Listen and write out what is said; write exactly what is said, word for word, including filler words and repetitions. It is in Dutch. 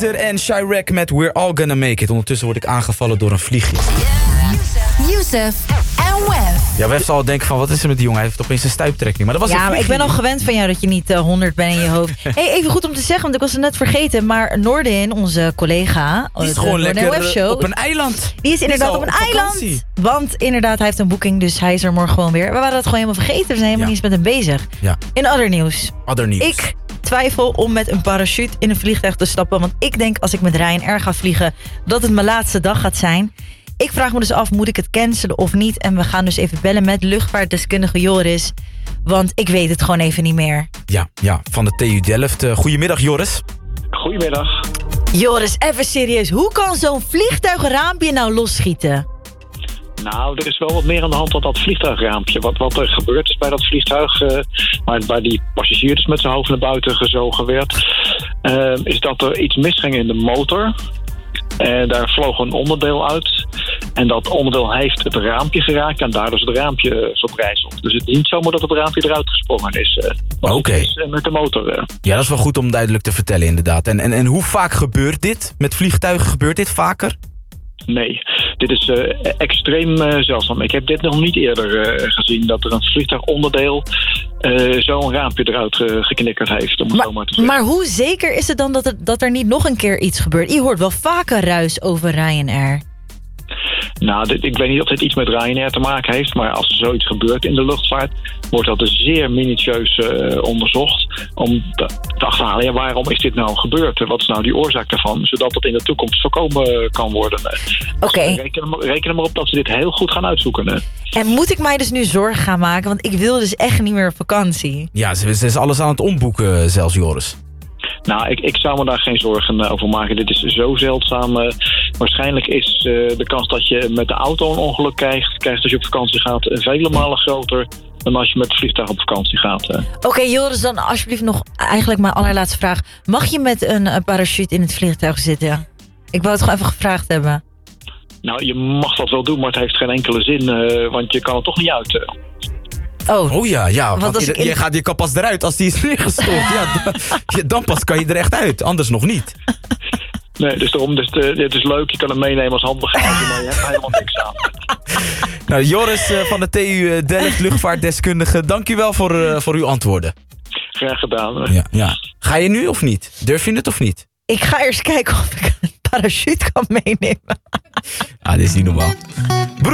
En Chirac met We're All Gonna Make It. Ondertussen word ik aangevallen door een vliegje. Youssef en Wef. Ja, Wef zal al denken van, wat is er met die jongen? Hij heeft opeens een stuiptrekking. Maar dat was ja, een maar ik ben al gewend van jou dat je niet uh, honderd bent in je hoofd. Hey, even goed om te zeggen, want ik was het net vergeten. Maar Noordin, onze collega... Die is de gewoon Noordin lekker Wef Show, op een eiland. Die is inderdaad Die op is een al op eiland. vakantie. Want inderdaad, hij heeft een boeking, dus hij is er morgen gewoon weer. We waren dat gewoon helemaal vergeten. We zijn helemaal Ja. niet eens met hem bezig. Ja. In other nieuws. Other nieuws. Ik twijfel om met een parachute in een vliegtuig te stappen. Want ik denk als ik met Ryanair ga vliegen, dat het mijn laatste dag gaat zijn. Ik vraag me dus af, moet ik het cancelen of niet? En we gaan dus even bellen met luchtvaartdeskundige Joris. Want ik weet het gewoon even niet meer. Ja, ja, van de T U Delft. Uh, goedemiddag, Joris. Goedemiddag. Joris, even serieus. Hoe kan zo'n vliegtuigraampje nou losschieten? Nou, er is wel wat meer aan de hand dan dat vliegtuigraampje. Wat, wat er gebeurd is bij dat vliegtuig, uh, waar, waar die passagier dus met zijn hoofd naar buiten gezogen werd, uh, is dat er iets misging in de motor. En daar vloog een onderdeel uit. En dat onderdeel heeft het raampje geraakt en daardoor is het raampje verbrijzeld. Dus het is niet zomaar dat het raampje eruit gesprongen is. Uh, Oké. Okay. uh, met de motor. Uh. Ja, dat is wel goed om duidelijk te vertellen inderdaad. En, en, en hoe vaak gebeurt dit? Met vliegtuigen gebeurt dit vaker? Nee, dit is uh, extreem uh, zeldzaam. Ik heb dit nog niet eerder uh, gezien, dat er een vliegtuigonderdeel uh, zo'n raampje eruit uh, geknikkerd heeft. Om het Maar, zo maar te zeggen. maar hoe zeker is het dan dat er, dat er niet nog een keer iets gebeurt? Je hoort wel vaker ruis over Ryanair. Nou, dit, ik weet niet of dit iets met Ryanair te maken heeft, maar als er zoiets gebeurt in de luchtvaart, wordt dat dus zeer minutieus uh, onderzocht om te, te achterhalen, ja, waarom is dit nou gebeurd? Wat is nou die oorzaak daarvan? Zodat het in de toekomst voorkomen kan worden. Oké. Okay. Dus reken, reken er maar op dat ze dit heel goed gaan uitzoeken. Hè. En moet ik mij dus nu zorgen gaan maken? Want ik wil dus echt niet meer op vakantie. Ja, ze, ze is alles aan het omboeken zelfs, Joris. Nou, ik, ik zou me daar geen zorgen over maken. Dit is zo zeldzaam. Uh, waarschijnlijk is uh, de kans dat je met de auto een ongeluk krijgt, krijgt als je op vakantie gaat, vele malen groter dan als je met het vliegtuig op vakantie gaat. Uh. Oké, okay, Joris, dan alsjeblieft nog eigenlijk mijn allerlaatste vraag. Mag je met een uh, parachute in het vliegtuig zitten? Ik wou het gewoon even gevraagd hebben. Nou, je mag dat wel doen, maar het heeft geen enkele zin, uh, want je kan er toch niet uit. Uh. Oh. oh ja, ja. Want want je, in... je gaat je kan pas eruit als die is neergestort. ja, dan, dan pas kan je er echt uit, anders nog niet. Nee, dus daarom, dus de, het is leuk, je kan hem meenemen als handbagage, maar je hebt er helemaal niks aan. Nou, Joris uh, van de T U Delft, luchtvaartdeskundige, dank u wel voor, uh, voor uw antwoorden. Graag gedaan. Uh. Ja, ja. Ga je nu of niet? Durf je het of niet? Ik ga eerst kijken of ik een parachute kan meenemen. Ah, dit is niet normaal.